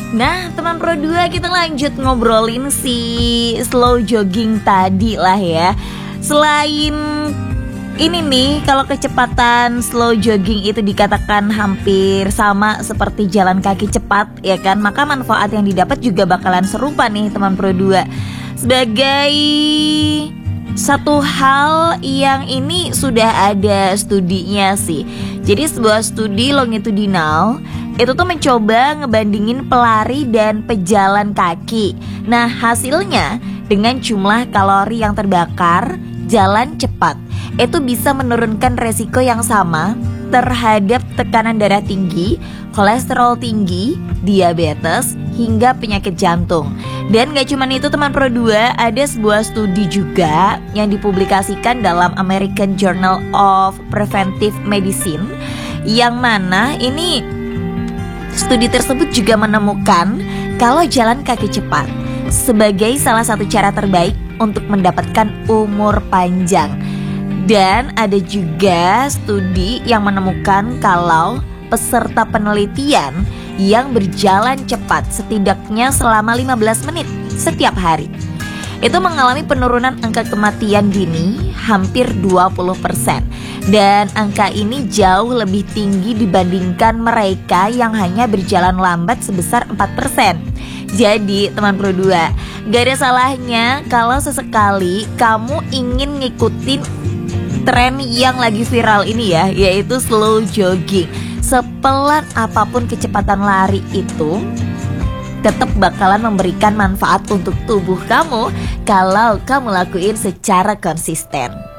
Nah, teman Pro 2, kita lanjut ngobrolin si slow jogging tadi lah ya. Selain ini nih, kalau kecepatan slow jogging itu dikatakan hampir sama seperti jalan kaki cepat, ya kan? Maka manfaat yang didapat juga bakalan serupa nih teman Pro 2. Sebagai satu hal yang ini sudah ada studinya sih. Jadi sebuah studi longitudinal itu tuh mencoba ngebandingin pelari dan pejalan kaki. Nah, hasilnya dengan jumlah kalori yang terbakar, jalan cepat itu bisa menurunkan resiko yang sama terhadap tekanan darah tinggi, kolesterol tinggi, diabetes, hingga penyakit jantung. Dan gak cuma itu teman Pro 2, ada sebuah studi juga yang dipublikasikan dalam American Journal of Preventive Medicine, yang mana ini studi tersebut juga menemukan kalau jalan kaki cepat sebagai salah satu cara terbaik untuk mendapatkan umur panjang. Dan ada juga studi yang menemukan kalau peserta penelitian yang berjalan cepat setidaknya selama 15 menit setiap hari itu mengalami penurunan angka kematian dini hampir 20%. Dan angka ini jauh lebih tinggi dibandingkan mereka yang hanya berjalan lambat sebesar 4%. Jadi teman Pro 2, gak ada salahnya kalau sesekali kamu ingin ngikutin tren yang lagi viral ini ya, yaitu slow jogging. Sepelan apapun kecepatan lari itu tetap bakalan memberikan manfaat untuk tubuh kamu kalau kamu lakuin secara konsisten.